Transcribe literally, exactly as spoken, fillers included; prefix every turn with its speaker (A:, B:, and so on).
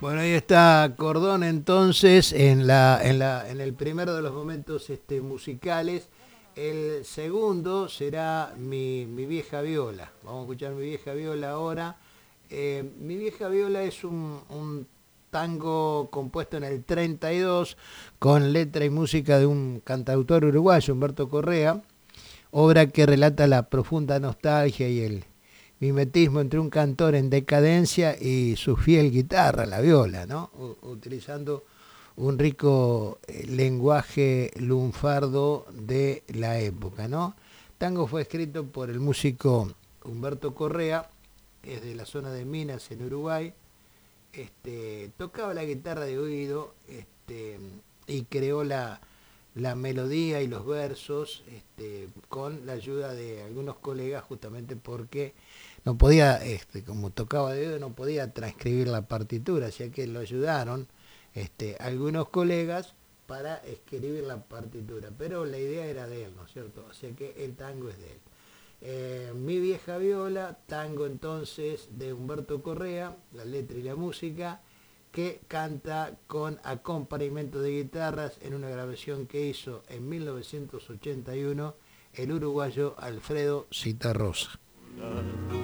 A: Bueno, ahí está Cordón entonces en la, en la, en el primero de los momentos este, musicales. El segundo será mi, mi vieja viola. Vamos a escuchar mi vieja viola ahora. Eh, mi vieja viola es un, un tango compuesto en el treinta y dos con letra y música de un cantautor uruguayo, Humberto Correa, obra que relata la profunda nostalgia y el mimetismo entre un cantor en decadencia y su fiel guitarra, la viola, ¿no? U- utilizando un rico eh, lenguaje lunfardo de la época, ¿no? Tango fue escrito por el músico Humberto Correa, es de la zona de Minas, en Uruguay. Este, tocaba la guitarra de oído, este, y creó la, la melodía y los versos, este, con la ayuda de algunos colegas, justamente porque no podía, este, como tocaba de oído, no podía transcribir la partitura, así que lo ayudaron este, algunos colegas para escribir la partitura, pero la idea era de él, ¿no es cierto? O sea que el tango es de él. Eh, Mi vieja viola, tango entonces de Humberto Correa, la letra y la música, que canta con acompañamiento de guitarras en una grabación que hizo en mil novecientos ochenta y uno el uruguayo Alfredo Citarrosa.